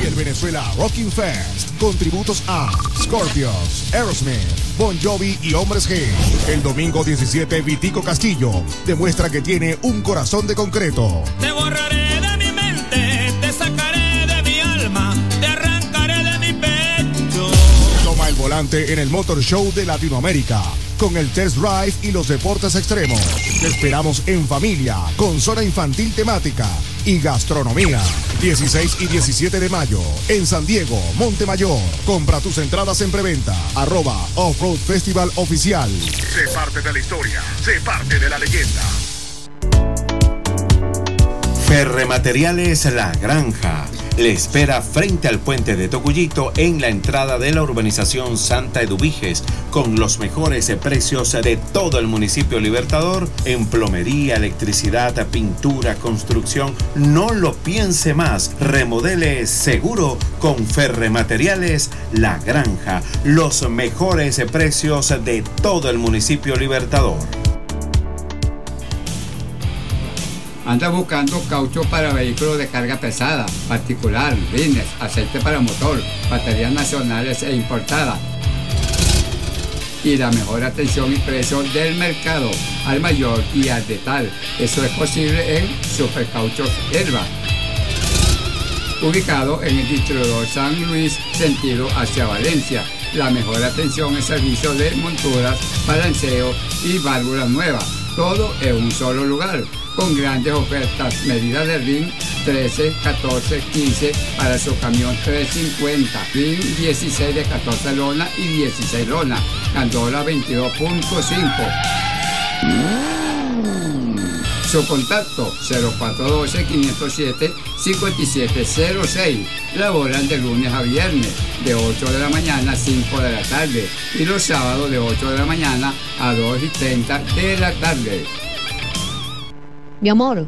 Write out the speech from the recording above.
Y el Venezuela Rocking Fest, con tributos a Scorpions, Aerosmith, Bon Jovi y Hombres G. El domingo 17, Vitico Castillo demuestra que tiene un corazón de concreto. Te borraré de mi mente, te sacaré de mi alma, te arrancaré de mi pecho. Toma el volante en el Motor Show de Latinoamérica, con el Test Drive y los deportes extremos. Te esperamos en familia, con zona infantil temática y gastronomía. 16 y 17 de mayo, en San Diego, Montemayor. Compra tus entradas en preventa. @Offroad Festival Oficial. Sé parte de la historia, sé parte de la leyenda. Ferremateriales La Granja le espera frente al puente de Tocuyito en la entrada de la urbanización Santa Eduviges, con los mejores precios de todo el municipio Libertador en plomería, electricidad, pintura, construcción. No lo piense más, remodele seguro con Ferremateriales La Granja, los mejores precios de todo el municipio Libertador. Anda buscando caucho para vehículos de carga pesada, particular, rines, aceite para motor, baterías nacionales e importadas. Y la mejor atención y precio del mercado, al mayor y al detal. Eso es posible en Supercauchos Herba, ubicado en el distribuidor San Luis, sentido hacia Valencia. La mejor atención y servicio de monturas, balanceo y válvulas nuevas. Todo en un solo lugar, con grandes ofertas. Medida de ring 13, 14, 15 para su camión 350. Ring 16 de 14 lona y 16 lona. Gandola 22.5. Su contacto 0412-507-5706. Laboran de lunes a viernes de 8 de la mañana a 5 de la tarde y los sábados de 8 de la mañana a 2:30 de la tarde. Mi amor,